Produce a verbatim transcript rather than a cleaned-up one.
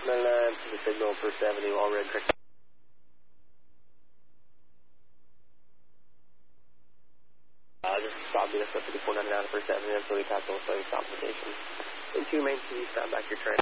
ninety-nine to the signal First Avenue, all red correct. Uh, just stop me, that's up to the four ninety-nine First Avenue until we pass all service stop location. And two main, can you stop back your train?